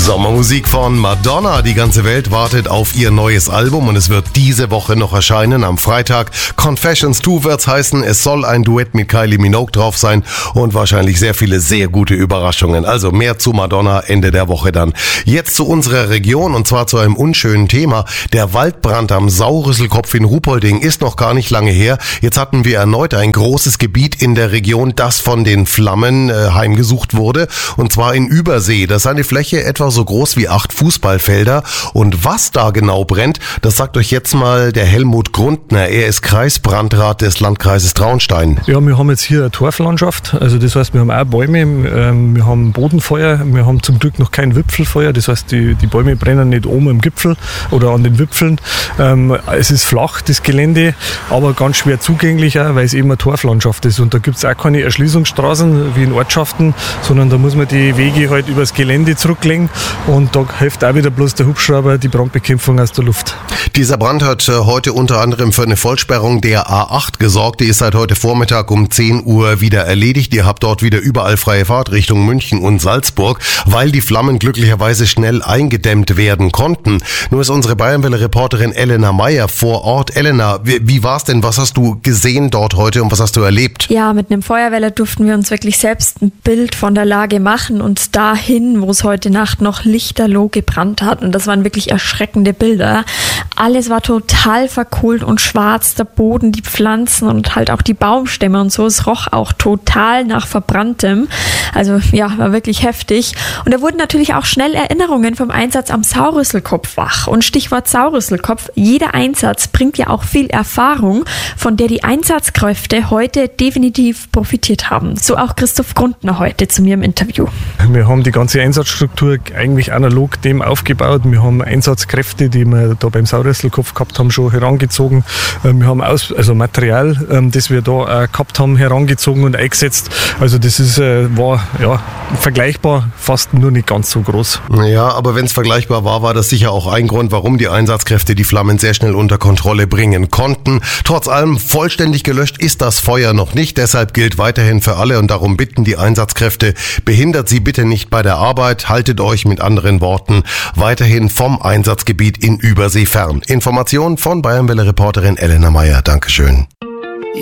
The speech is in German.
Sommermusik von Madonna. Die ganze Welt wartet auf ihr neues Album und es wird diese Woche noch erscheinen. Am Freitag Confessions 2 wird's heißen. Es soll ein Duett mit Kylie Minogue drauf sein und wahrscheinlich sehr viele sehr gute Überraschungen. Also mehr zu Madonna Ende der Woche dann. Jetzt zu unserer Region und zwar zu einem unschönen Thema. Der Waldbrand am Sauerrüsselkopf in Ruhpolding ist noch gar nicht lange her. Jetzt hatten wir erneut ein großes Gebiet in der Region, das von den Flammen heimgesucht wurde. Und zwar in Übersee. Das ist eine Fläche etwa so groß wie 8 Fußballfelder. Und was da genau brennt, das sagt euch jetzt mal der Helmut Grundner. Er ist Kreisbrandrat des Landkreises Traunstein. Ja, wir haben jetzt hier eine Torflandschaft. Also das heißt, wir haben auch Bäume, wir haben Bodenfeuer, wir haben zum Glück noch kein Wipfelfeuer. Das heißt, die Bäume brennen nicht oben im Gipfel oder an den Wipfeln. Es ist flach, das Gelände, aber ganz schwer zugänglich, auch, weil es eben eine Torflandschaft ist. Und da gibt es auch keine Erschließungsstraßen wie in Ortschaften, sondern da muss man die Wege halt übers Gelände zurücklegen. Und da hilft auch wieder bloß der Hubschrauber, die Brandbekämpfung aus der Luft. Dieser Brand hat heute unter anderem für eine Vollsperrung der A8 gesorgt. Die ist seit heute Vormittag um 10 Uhr wieder erledigt. Ihr habt dort wieder überall freie Fahrt Richtung München und Salzburg, weil die Flammen glücklicherweise schnell eingedämmt werden konnten. Nur ist unsere Bayernwelle-Reporterin Elena Meyer vor Ort. Elena, wie war's denn? Was hast du gesehen dort heute und was hast du erlebt? Ja, mit einem Feuerwehrler durften wir uns wirklich selbst ein Bild von der Lage machen und dahin, wo es heute Nacht noch lichterloh gebrannt hat. Und das waren wirklich erschreckende Bilder. Alles war total verkohlt und schwarz, der Boden, die Pflanzen und halt auch die Baumstämme und so. Es roch auch total nach Verbranntem. Also ja, war wirklich heftig. Und da wurden natürlich auch schnell Erinnerungen vom Einsatz am Sauerrüsselkopf wach. Und Stichwort Sauerrüsselkopf, jeder Einsatz bringt ja auch viel Erfahrung, von der die Einsatzkräfte heute definitiv profitiert haben. So auch Christoph Grundner heute zu mir im Interview. Wir haben die ganze Einsatzstruktur eigentlich analog dem aufgebaut. Wir haben Einsatzkräfte, die wir da beim Sauerrüsselkopf gehabt haben, schon herangezogen. Wir haben Material, das wir da gehabt haben, herangezogen und eingesetzt. Also das war vergleichbar, fast nur nicht ganz so groß. Ja, aber wenn es vergleichbar war das sicher auch ein Grund, warum die Einsatzkräfte die Flammen sehr schnell unter Kontrolle bringen konnten. Trotz allem, vollständig gelöscht ist das Feuer noch nicht. Deshalb gilt weiterhin für alle und darum bitten die Einsatzkräfte, behindert sie bitte nicht bei der Arbeit, haltet euch mit anderen Worten weiterhin vom Einsatzgebiet in Übersee fern. Informationen von Bayernwelle-Reporterin Elena Meyer. Dankeschön.